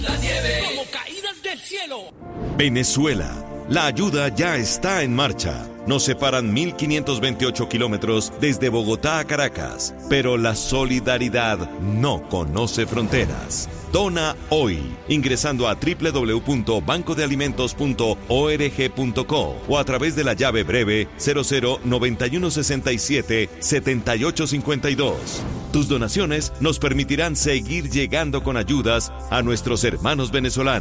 La nieve como caídas del cielo. Venezuela. La ayuda ya está en marcha. Nos separan 1.528 kilómetros desde Bogotá a Caracas, pero la solidaridad no conoce fronteras. Dona hoy, ingresando a www.bancodealimentos.org.co o a través de la llave breve 009167-7852. Tus donaciones nos permitirán seguir llegando con ayudas a nuestros hermanos venezolanos.